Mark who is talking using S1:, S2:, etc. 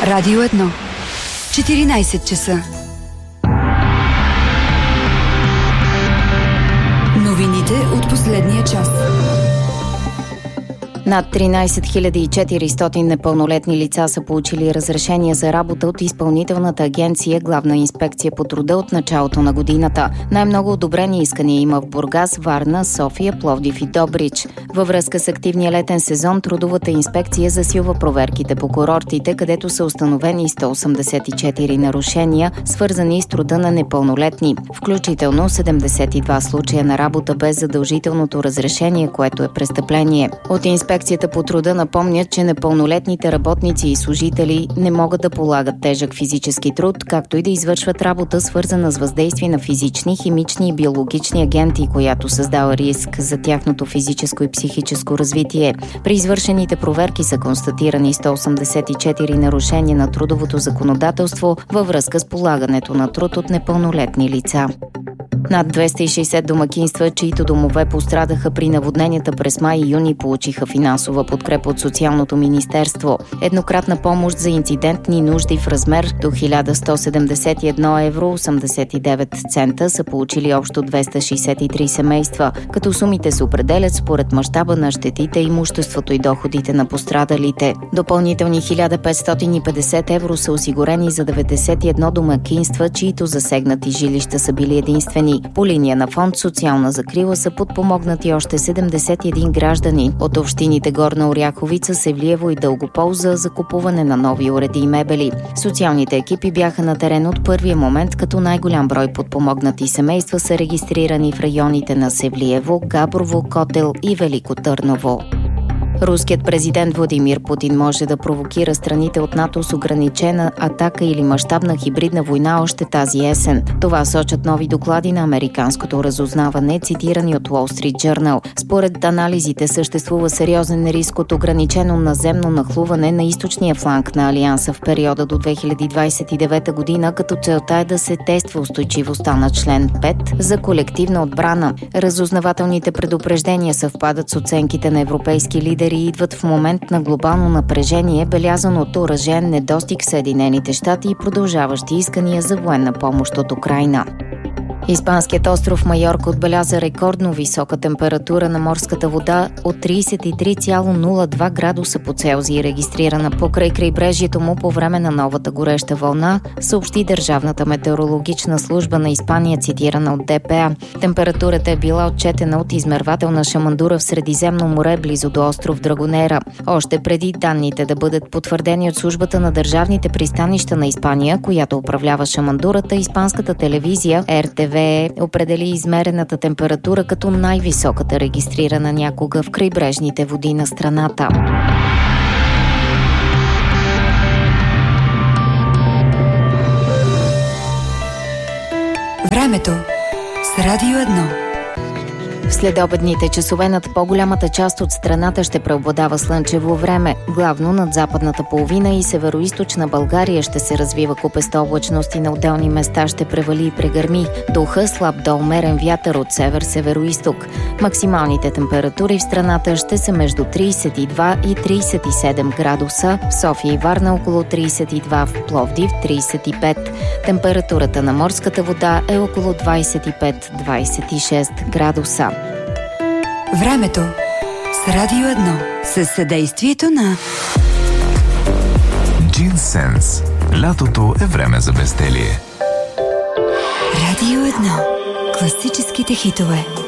S1: Радио 1. 14 часа. Новините от последния час.
S2: Над 13 400 непълнолетни лица са получили разрешение за работа от Изпълнителната агенция Главна инспекция по труда от началото на годината. Най-много одобрени искания има в Бургас, Варна, София, Пловдив и Добрич. Във връзка с активния летен сезон, трудовата инспекция засилва проверките по курортите, където са установени 184 нарушения, свързани с труда на непълнолетни, включително 72 случая на работа без задължителното разрешение, което е престъпление. От Инспекцията по труда напомнят, че непълнолетните работници и служители не могат да полагат тежък физически труд, както и да извършват работа, свързана с въздействие на физични, химични и биологични агенти, която създава риск за тяхното физическо и психическо развитие. При извършените проверки са констатирани 184 нарушения на трудовото законодателство във връзка с полагането на труд от непълнолетни лица. Над 260 домакинства, чиито домове пострадаха при наводненията през май и юни, получиха финансова подкрепа от Социалното министерство. Еднократна помощ за инцидентни нужди в размер до 1171 евро 89 цента са получили общо 263 семейства, като сумите се определят според мащаба на щетите, имуществото и доходите на пострадалите. Допълнителни 1550 евро са осигурени за 91 домакинства, чиито засегнати жилища са били единствени. По линия на фонд «Социална закрила» са подпомогнати още 71 граждани от общините Горна Оряховица, Севлиево и Дългопол за закупуване на нови уреди и мебели. Социалните екипи бяха на терен от първия момент, като най-голям брой подпомогнати семейства са регистрирани в районите на Севлиево, Габрово, Котел и Велико Търново. Руският президент Владимир Путин може да провокира страните от НАТО с ограничена атака или мащабна хибридна война още тази есен. Това сочат нови доклади на американското разузнаване, цитирани от Wall Street Journal. Според анализите съществува сериозен риск от ограничено наземно нахлуване на източния фланг на Алианса в периода до 2029 година, като целта е да се тества устойчивостта на член 5 за колективна отбрана. Разузнавателните предупреждения съвпадат с оценките на европейски лидери и идват в момент на глобално напрежение, белязано от оръжен недостиг в Съединените щати и продължаващи искания за военна помощ от Украйна. Испанският остров Майорка отбеляза рекордно висока температура на морската вода от 33,02 градуса по Целзий, регистрирана покрай крайбрежието му по време на новата гореща вълна, съобщи Държавната метеорологична служба на Испания, цитирана от ДПА. Температурата е била отчетена от измервателна шамандура в Средиземно море, близо до остров Драгонера. Още преди данните да бъдат потвърдени от службата на държавните пристанища на Испания, която управлява шамандурата, испанската телевизия РТВ определи измерената температура като най-високата регистрирана някога в крайбрежните води на страната.
S1: Времето с Радио 1.
S2: В следобедните часове над по-голямата част от страната ще преобладава слънчево време. Главно над западната половина и североизточна България ще се развива купеста облачност и на отделни места ще превали и прегърми. Духа слаб до умерен вятър от север-североизток. Максималните температури в страната ще са между 32 и 37 градуса. В София и Варна около 32, в Пловдив 35. Температурата на морската вода е около 25-26 градуса.
S1: Времето с Радио 1 със съдействието на
S3: Джинсенс. Лятото е време за безделие.
S1: Радио 1. Класическите хитове.